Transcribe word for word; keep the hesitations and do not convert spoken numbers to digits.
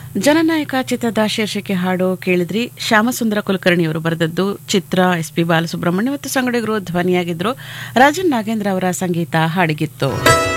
ಜನನಾಯಕ ಚಿತ್ರದ ಶೀರ್ಷಿಕೆ ಹಾಡು ಕೇಳಿದ್ರಿ. ಶ್ಯಾಮಸುಂದರ ಕುಲಕರ್ಣಿಯವರು ಬರೆದದ್ದು, ಚಿತ್ರ ಎಸ್ ಪಿ ಬಾಲಸುಬ್ರಹ್ಮಣ್ಯ ಮತ್ತು ಸಂಗಡಿಗರು ಧ್ವನಿಯಾಗಿದ್ರು. ರಾಜನ್ ನಾಗೇಂದ್ರ ಅವರ ಸಂಗೀತ ಹಾಡಿಗಿತ್ತು.